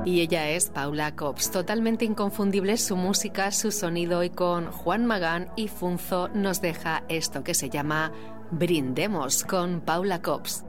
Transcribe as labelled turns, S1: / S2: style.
S1: Y ella es Paula Cops, totalmente inconfundible su música, su sonido, y con Juan Magán y Funzo nos deja esto que se llama Brindemos con Paula Cops.